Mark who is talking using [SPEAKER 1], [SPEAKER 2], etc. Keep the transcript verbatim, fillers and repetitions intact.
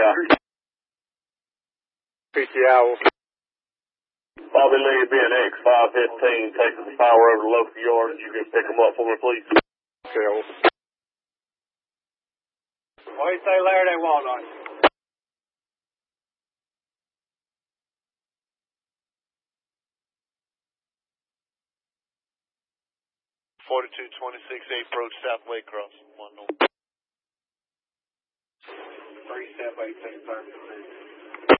[SPEAKER 1] Yeah.
[SPEAKER 2] P T I.
[SPEAKER 1] Bobby Lee, B N X five fifteen, taking the power over the local yard. You can pick them up for me, please.
[SPEAKER 2] Okay. What do you say, Larry, they want on you?
[SPEAKER 3] forty-two twenty-six, approach Southway Cross, one north.
[SPEAKER 2] three seven eight six thirty.